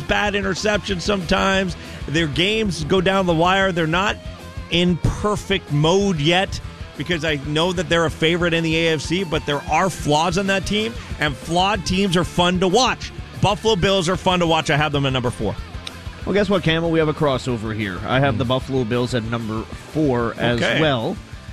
bad interceptions sometimes. Their games go down the wire. They're not in perfect mode yet because I know that they're a favorite in the AFC, but there are flaws on that team, and flawed teams are fun to watch. Buffalo Bills are fun to watch. I have them at number 4. Well, guess what, Camel? We have a crossover here. I have the Buffalo Bills at number 4 as well.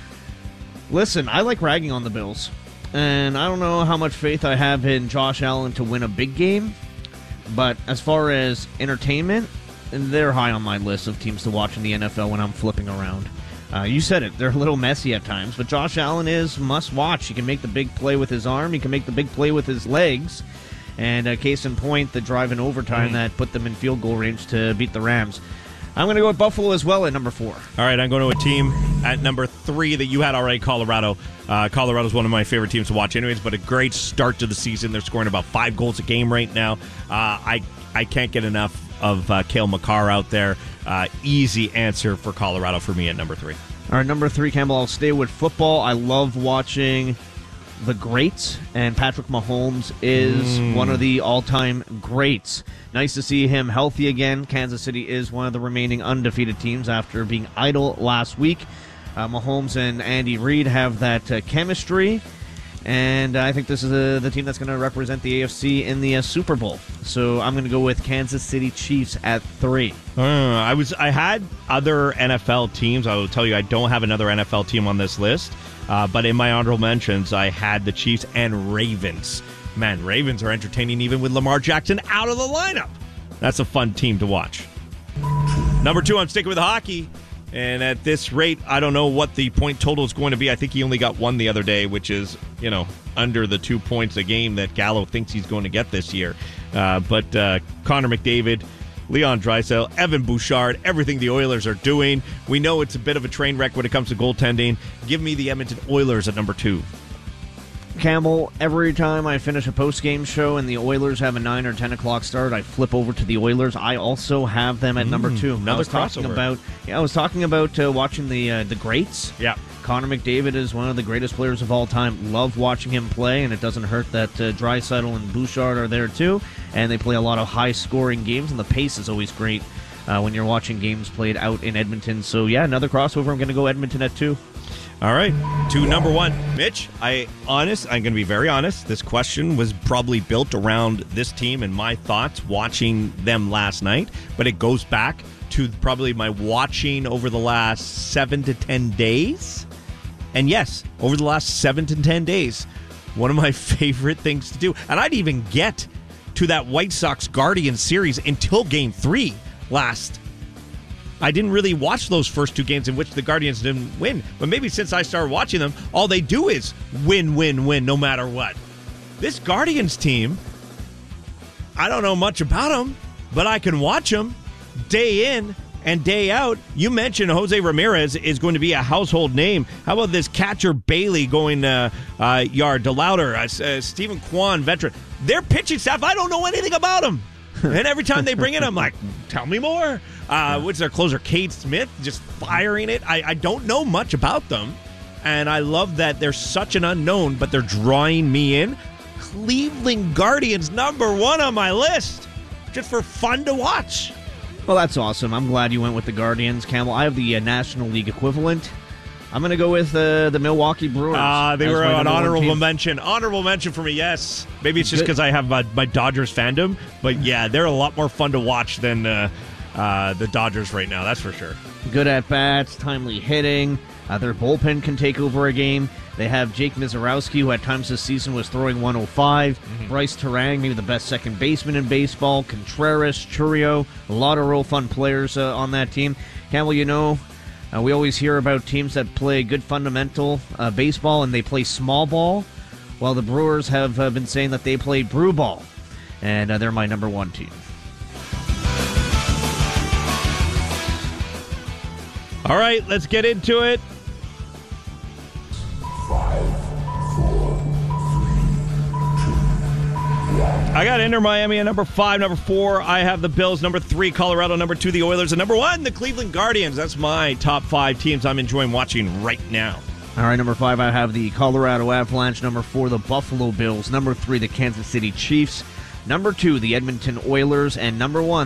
Listen, I like ragging on the Bills, and I don't know how much faith I have in Josh Allen to win a big game, but as far as entertainment, they're high on my list of teams to watch in the NFL when I'm flipping around. You said it. They're a little messy at times, but Josh Allen is must-watch. He can make the big play with his arm. He can make the big play with his legs. And case in point, the drive in overtime that put them in field goal range to beat the Rams. I'm going to go with Buffalo as well at number 4. All right, I'm going to a team at number 3 that you had already, Colorado. Colorado's one of my favorite teams to watch anyways, but a great start to the season. They're scoring about 5 goals a game right now. I can't get enough of Cale Makar out there. Easy answer for Colorado for me at number 3. All right, number 3, Campbell, I'll stay with football. I love watching the greats, and Patrick Mahomes is one of the all-time greats. Nice to see him healthy again. Kansas City is one of the remaining undefeated teams after being idle last week. Mahomes and Andy Reid have that chemistry, and I think this is the team that's going to represent the AFC in the Super Bowl. So I'm going to go with Kansas City Chiefs at 3. I had other NFL teams. I will tell you, I don't have another NFL team on this list. But in my honorable mentions, I had the Chiefs and Ravens. Man, Ravens are entertaining even with Lamar Jackson out of the lineup. That's a fun team to watch. Number 2, I'm sticking with hockey. And at this rate, I don't know what the point total is going to be. I think he only got 1 the other day, which is, under the 2 points a game that Gallo thinks he's going to get this year. But Connor McDavid, Leon Draisaitl, Evan Bouchard, everything the Oilers are doing. We know it's a bit of a train wreck when it comes to goaltending. Give me the Edmonton Oilers at number 2. Campbell, every time I finish a post-game show and the Oilers have a 9 or 10 o'clock start, I flip over to the Oilers. I also have them at number 2. Another crossover. I was talking about watching the greats. Yeah. Connor McDavid is one of the greatest players of all time. Love watching him play, and it doesn't hurt that Draisaitl and Bouchard are there too. And they play a lot of high-scoring games, and the pace is always great when you're watching games played out in Edmonton. So, yeah, another crossover. I'm going to go Edmonton at 2. All right, to number 1. Mitch, I'm going to be very honest. This question was probably built around this team and my thoughts watching them last night, but it goes back to probably my watching over the last 7 to 10 days. And yes, over the last 7 to 10 days, one of my favorite things to do, and I'd even get to that White Sox-Guardians series until Game 3 last. I didn't really watch those first 2 games in which the Guardians didn't win. But maybe since I started watching them, all they do is win, win, win, no matter what. This Guardians team, I don't know much about them, but I can watch them day in and day out. You mentioned Jose Ramirez is going to be a household name. How about this catcher Bailey going yard? DeLauder, Stephen Kwan, veteran. Their pitching staff, I don't know anything about them. And every time they bring it, I'm like, tell me more. What's their closer, Cade Smith, just firing it. I don't know much about them, and I love that they're such an unknown, but they're drawing me in. Cleveland Guardians, number 1 on my list, just for fun to watch. Well, that's awesome. I'm glad you went with the Guardians, Campbell. I have the National League equivalent. I'm going to go with the Milwaukee Brewers. They were an honorable mention. Honorable mention for me, yes. Maybe it's just because I have my Dodgers fandom, but yeah, they're a lot more fun to watch than the Dodgers right now, that's for sure. Good at-bats, timely hitting. Their bullpen can take over a game. They have Jake Mizorowski, who at times this season was throwing 105. Bryce Terang, maybe the best second baseman in baseball. Contreras, Churio, a lot of real fun players on that team. Campbell, we always hear about teams that play good fundamental baseball and they play small ball. Well, the Brewers have been saying that they play brew ball, and they're my number 1 team. All right, let's get into it. 5, 4, 3, 2, 1. I got Inter Miami at number 5. Number 4, I have the Bills. Number 3, Colorado. Number 2, the Oilers. And number 1, the Cleveland Guardians. That's my top 5 teams I'm enjoying watching right now. All right, number 5, I have the Colorado Avalanche. Number 4, the Buffalo Bills. Number 3, the Kansas City Chiefs. Number 2, the Edmonton Oilers. And number 1,